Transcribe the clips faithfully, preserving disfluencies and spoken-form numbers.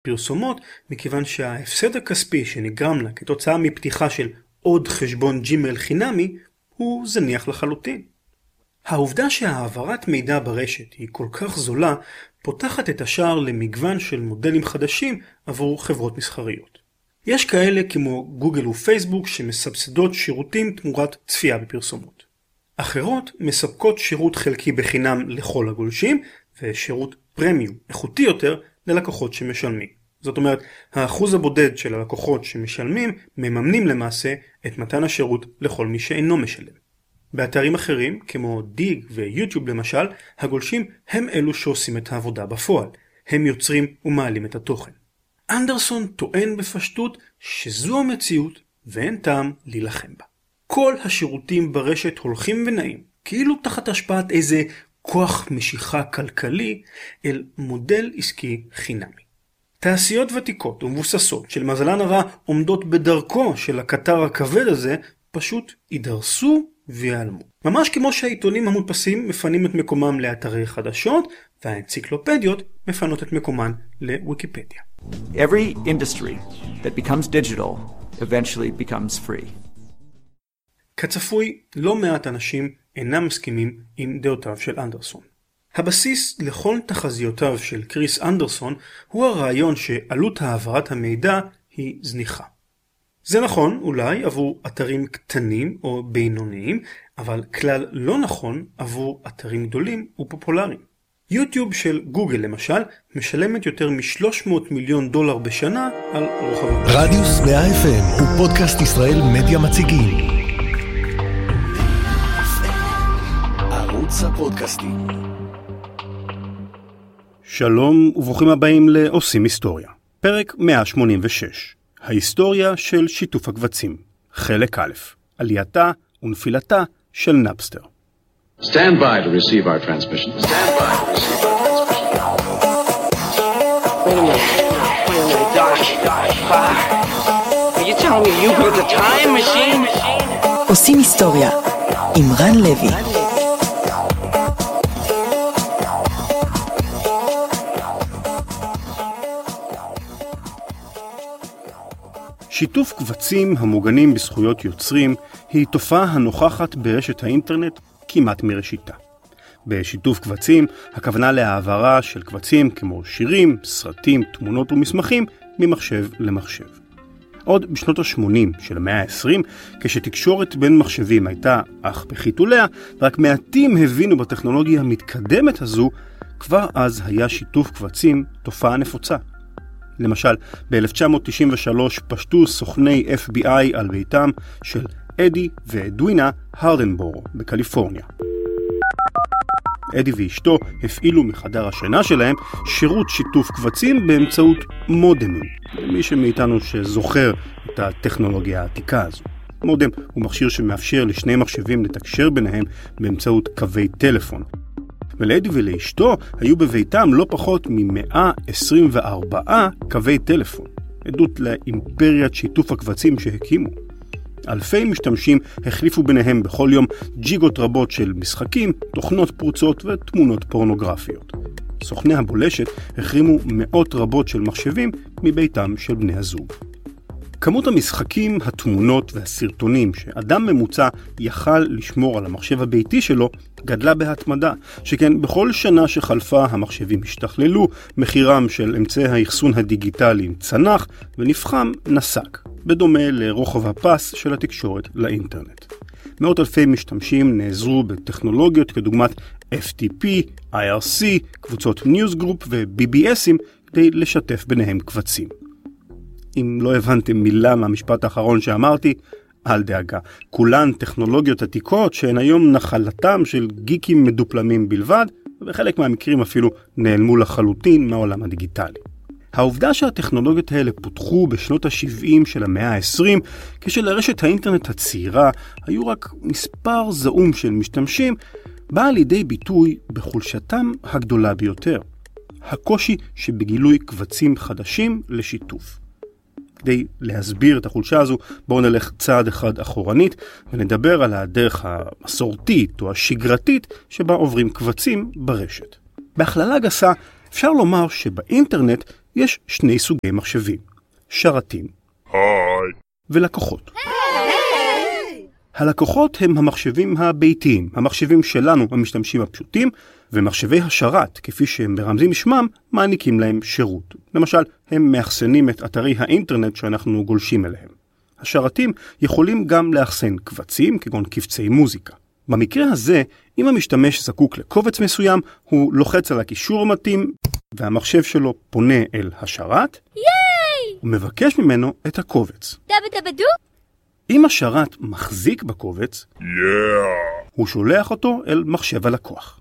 פרסומות מכיוון שההפסד הכספי שנגרם לה כתוצאה מפתיחה של עוד חשבון ג'ימייל חינמי הוא זניח לחלוטין. העובדה שהעברת מידע ברשת היא כל כך זולה פותחת את השער למגוון של מודלים חדשים עבור חברות מסחריות. יש כאלה כמו גוגל ופייסבוק שמסבסדות שירותים תמורת צפייה בפרסומות. אחרות מספקות שירות חלקי בחינם לכל הגולשים ושירות פרמיום איכותי יותר ללקוחות שמשלמים. זאת אומרת, האחוז הבודד של הלקוחות שמשלמים מממנים למעשה את מתן השירות לכל מי שאינו משלם. באתרים אחרים, כמו דיג ויוטיוב למשל, הגולשים הם אלו שעושים את העבודה בפועל. הם יוצרים ומעלים את התוכן. אנדרסון טוען בפשטות שזו המציאות ואין טעם להילחם בה. כל השירותים ברשת הולכים ונעים, כאילו תחת השפעת איזה כוח משיכה כלכלי אל מודל עסקי חינמי. תעשיות ותיקות ומבוססות של מזלן הרע עומדות בדרכו של הקטר הכבד הזה, פשוט יידרסו ויעלמו. ממש כמו שהעיתונים המודפסים מפנים את מקומם לאתרי חדשות, והאנציקלופדיות מפנות את מקומן לוויקיפדיה. Every industry that becomes digital eventually becomes free. כצפוי, לא מעט אנשים אינם מסכימים עם דעותיו של אנדרסון. הבסיס לכל תחזיותיו של קריס אנדרסון הוא הרעיון שעלות העברת המידע היא זניחה. זה נכון אולי עבור אתרים קטנים או בינוניים, אבל כלל לא נכון עבור אתרים גדולים ופופולריים. יוטיוב של גוגל למשל משלמת יותר מ-שלוש מאות מיליון דולר בשנה על רוחב. רדיוס מאה אף אם הוא פודקאסט ישראל מדיה מציגים. ערוץ הפודקאסטים. שלום וברוכים הבאים לעושים היסטוריה. פרק מאה שמונים ושש. ההיסטוריה של שיתוף הקבצים. חלק א', עלייתה ונפילתה של נאפסטר. Stand by to receive our transmission. Stand by to receive our transmission. Wait a minute. Wait a minute, Doc. Doc. Are you telling me you built a time machine? עושים היסטוריה עם רן לוי. שיתוף קבצים המוגנים בזכויות יוצרים היא תופעה הנוכחת ברשת האינטרנט כמעט מראשיתה. בשיתוף קבצים הכוונה להעברה של קבצים כמו שירים, סרטים, תמונות ומסמכים ממחשב למחשב. עוד בשנות ה-שמונים של המאה ה-עשרים, כשתקשורת בין מחשבים הייתה אך בחיתוליה, רק מעטים הבינו בטכנולוגיה המתקדמת הזו, כבר אז היה שיתוף קבצים תופעה נפוצה. למשל, ב-אלף תשע מאות תשעים ושלוש פשטו סוכני אף בי איי על ביתם של אדי ואדווינה הרדנבורו בקליפורניה. אדי ואשתו הפעילו מחדר השינה שלהם שירות שיתוף קבצים באמצעות מודמים. מי שמאיתנו שזוכר את הטכנולוגיה העתיקה הזו. מודם הוא מכשיר שמאפשר לשני מחשבים לתקשר ביניהם באמצעות קווי טלפון. ולאדי ולאשתו היו בביתם לא פחות מ-מאה עשרים וארבעה קווי טלפון, עדות לאימפריית שיתוף הקבצים שהקימו. אלפי משתמשים החליפו ביניהם בכל יום ג'יגות רבות של משחקים, תוכנות פרוצות ותמונות פורנוגרפיות. סוכני הבולשת החרימו מאות רבות של מחשבים מביתם של בני הזוג. כמות המשחקים, התמונות והסרטונים שאדם ממוצע יכל לשמור על המחשב הביתי שלו גדלה בהתמדה, שכן בכל שנה שחלפה המחשבים השתכללו, מחירם של אמצעי האחסון הדיגיטליים צנח ונפחם נסק, בדומה לרוחב הפס של התקשורת לאינטרנט. מאות אלפי משתמשים נעזרו בטכנולוגיות כדוגמת אף טי פי, איי אר סי, קבוצות ניוז גרופ ו-בי בי אסים כדי לשתף ביניהם קבצים. אם לא הבנתם מילה מהמשפט האחרון שאמרתי, אל דאגה. כולן טכנולוגיות עתיקות שהן היום נחלתם של גיקים מדופלמים בלבד, ובחלק מהמקרים אפילו נעלמו לחלוטין מהעולם הדיגיטלי. העובדה שהטכנולוגיות האלה פותחו בשנות ה-שבעים של המאה ה-עשרים, כשלרשת האינטרנט הצעירה היו רק מספר זעום של משתמשים, באה לידי ביטוי בחולשתם הגדולה ביותר. הקושי שבגילוי קבצים חדשים לשיתוף. כדי להסביר את החולשה הזו, בואו נלך צעד אחד אחורנית ונדבר על הדרך המסורתית או השגרתית שבה עוברים קבצים ברשת. בהכללה גסה, אפשר לומר שבאינטרנט יש שני סוגי מחשבים, שרתים ולקוחות. הלקוחות הם המחשבים הביתיים, המחשבים שלנו, המשתמשים הפשוטים, ומחשבי השרת, כפי שהם ברמזים שמם, מעניקים להם שירות. למשל, הם מאחסנים את אתרי האינטרנט שאנחנו גולשים אליהם. השרתים יכולים גם לאחסן קבצים, כגון קבצי מוזיקה. במקרה הזה, אם המשתמש זקוק לקובץ מסוים, הוא לוחץ על הקישור המתאים, והמחשב שלו פונה אל השרת, ייי! ומבקש ממנו את הקובץ. דבא דבא דו? אם השרת מחזיק בקובץ, yeah. הוא שולח אותו אל מחשב הלקוח.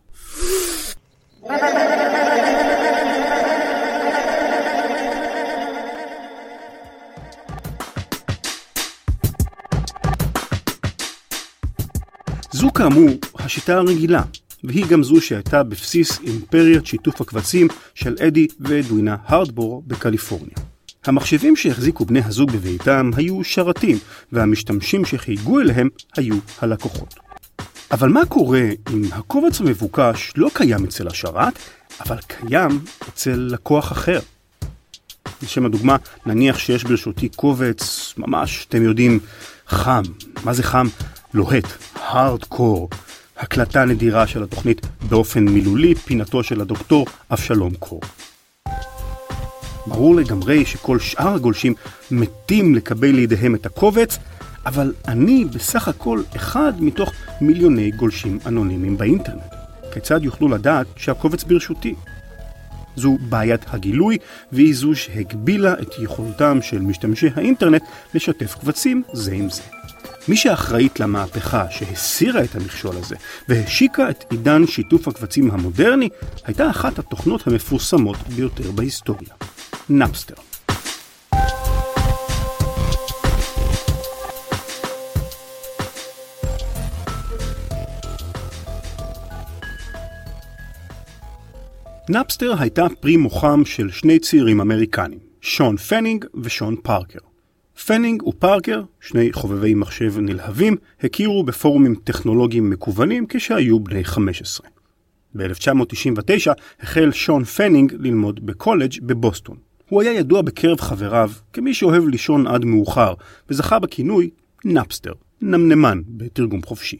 זו כאמור השיטה הרגילה, והיא גם זו שהייתה בבסיס אימפריית שיתוף הקבצים של אדי ואדווינה הרדבור בקליפורניה. המחשבים שהחזיקו בני הזוג בביתם היו שרתים, והמשתמשים שחייגו אליהם היו הלקוחות. אבל מה קורה אם הקובץ המבוקש לא קיים אצל השרת, אבל קיים אצל לקוח אחר? לשם הדוגמה, נניח שיש ברשותי קובץ ממש, אתם יודעים, חם. מה זה חם? לוהט, הארדקור, הקלטה נדירה של התוכנית באופן מילולי, פינתו של הדוקטור אבשלום קור. ברור לגמרי שכל שאר הגולשים מתים לקבל לידיהם את הקובץ, אבל אני בסך הכל אחד מתוך מיליוני גולשים אנונימיים באינטרנט. כיצד יוכלו לדעת שהקובץ ברשותי? זו בעיית הגילוי, והיא זו שהגבילה את יכולתם של משתמשי האינטרנט לשתף קבצים זה עם זה. מי שאחראית למהפכה שהסירה את המכשול הזה והשיקה את עידן שיתוף הקבצים המודרני, הייתה אחת התוכנות המפורסמות ביותר בהיסטוריה, נאפסטר. נאפסטר הייתה פרי מוחם של שני צעירים אמריקנים, שון פנינג ושון פארקר. פנינג ופארקר, שני חובבי מחשב נלהבים, הכירו בפורומים טכנולוגיים מקוונים כשהיו בני חמש עשרה. ב-אלף תשע מאות תשעים ותשע החל שון פנינג ללמוד בקולג' בבוסטון. הוא היה ידוע בקרב חבריו כמי שאוהב לישון עד מאוחר, וזכה בכינוי נאפסטר, נמנמן בתרגום חופשי.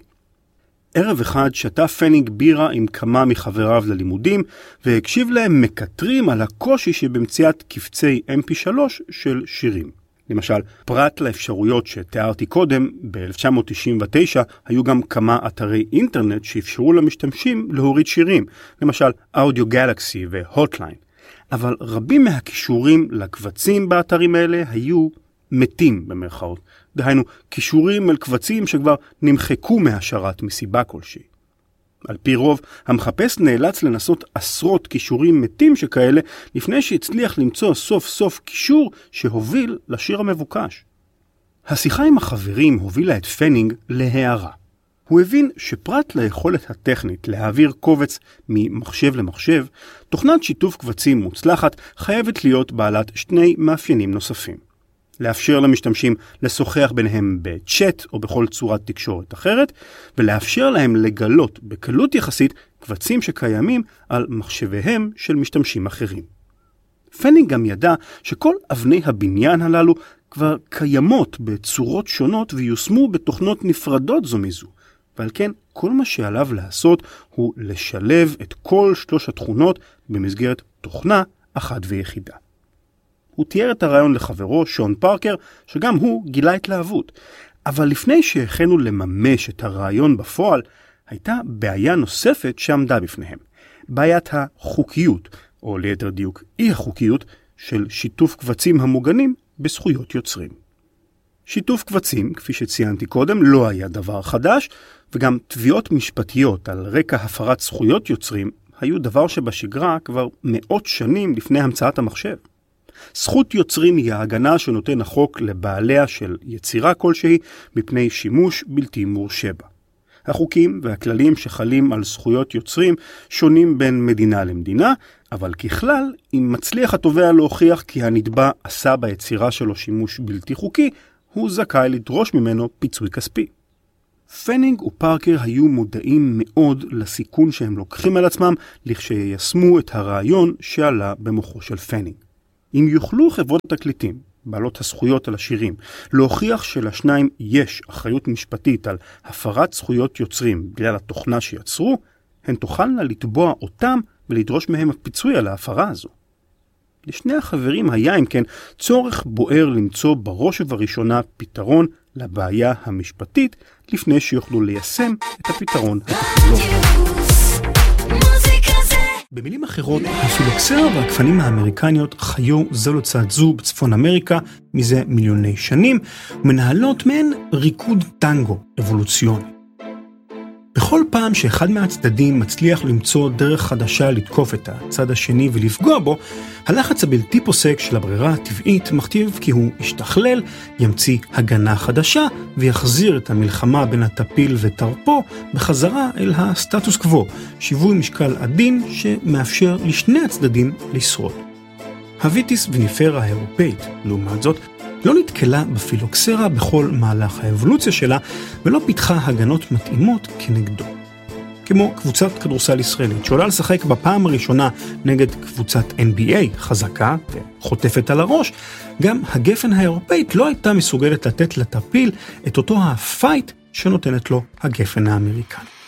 ערב אחד שתה פנינג בירה עם כמה מחבריו ללימודים, והקשיב להם מקטרים על הקושי שבמציאת קבצי אם פי שלוש של שירים. למשל, פרט לאפשרויות שתיארתי קודם, ב-אלף תשע מאות תשעים ותשע היו גם כמה אתרי אינטרנט שאפשרו למשתמשים להוריד שירים, למשל אודיו גלקסי והוטליין. אבל רבים מהקישורים לקבצים באתרים האלה היו מתים במרכאות. דהיינו, קישורים אל קבצים שכבר נמחקו מהשרת מסיבה כלשהי. על פי רוב, המחפש נאלץ לנסות עשרות קישורים מתים שכאלה, לפני שהצליח למצוא סוף סוף קישור שהוביל לשיר המבוקש. השיחה עם החברים הובילה את פנינג להערה. הוא הבין שפרט ליכולת הטכנית להעביר קובץ ממחשב למחשב, תוכנת שיתוף קבצים מוצלחת חייבת להיות בעלת שני מאפיינים נוספים. לאפשר למשתמשים לשוחח ביניהם בצ'אט או בכל צורת תקשורת אחרת, ולאפשר להם לגלות בקלות יחסית קבצים שקיימים על מחשביהם של משתמשים אחרים. פנינג גם ידע שכל אבני הבניין הללו כבר קיימות בצורות שונות ויושמו בתוכנות נפרדות זו מזו, ועל כן כל מה שעליו לעשות הוא לשלב את כל שלוש התכונות במסגרת תוכנה אחת ויחידה. הוא תיאר את הרעיון לחברו, שון פארקר, שגם הוא גילה התלהבות. אבל לפני שהחלו לממש את הרעיון בפועל, הייתה בעיה נוספת שעמדה בפניהם. בעיית החוקיות, או ליתר דיוק אי החוקיות, של שיתוף קבצים המוגנים בזכויות יוצרים. שיתוף קבצים, כפי שציינתי קודם, לא היה דבר חדש, וגם תביעות משפטיות על רקע הפרת זכויות יוצרים היו דבר שבשגרה כבר מאות שנים לפני המצאת המחשב. זכות יוצרים היא ההגנה שנותן החוק לבעליה של יצירה כלשהי מפני שימוש בלתי מורשה בה. החוקים והכללים שחלים על זכויות יוצרים שונים בין מדינה למדינה, אבל ככלל, אם מצליח התובע להוכיח כי הנתבע עשה ביצירה שלו שימוש בלתי חוקי, הוא זכאי לדרוש ממנו פיצוי כספי. פנינג ופארקר היו מודעים מאוד לסיכון שהם לוקחים על עצמם לכשייישמו את הרעיון שעלה במוחו של פנינג. אם יוכלו חברות התקליטים, בעלות הזכויות על השירים, להוכיח שלשניים יש אחריות משפטית על הפרת זכויות יוצרים בגלל התוכנה שיצרו, הן תוכלנה לתבוע אותם ולדרוש מהם הפיצוי על ההפרה הזו. לשני החברים היה אם כן צורך בוער למצוא בראש ובראשונה פתרון לבעיה המשפטית לפני שיוכלו ליישם את הפתרון הטכנולוגי. במילים אחרות, הפילוקסרה והגפנים האמריקניות חיו זו לצד זו בצפון אמריקה מזה מיליוני שנים, ומנהלות מהן ריקוד טנגו אבולוציוני. בכל פעם שאחד מהצדדים מצליח למצוא דרך חדשה לתקוף את הצד השני ולפגוע בו, הלחץ הבלתי פוסק של הברירה הטבעית מכתיב כי הוא ישתכלל, ימציא הגנה חדשה ויחזיר את המלחמה בין הטפיל וטרפו בחזרה אל הסטטוס קוו, שיווי משקל עדין שמאפשר לשני הצדדים לשרוד. הוויטיס ויניפרה האירופאית, לעומת זאת, לא נתקלה בפילוקסרה בכל מהלך האבולוציה שלה, ולא פיתחה הגנות מתאימות כנגדו. כמו קבוצת כדורסל ישראלית, שעולה לשחק בפעם הראשונה נגד קבוצת אן בי איי חזקה וחוטפת על הראש, גם הגפן האירופאית לא הייתה מסוגלת לתת לטפיל את אותו הפייט שנותנת לו הגפן האמריקני.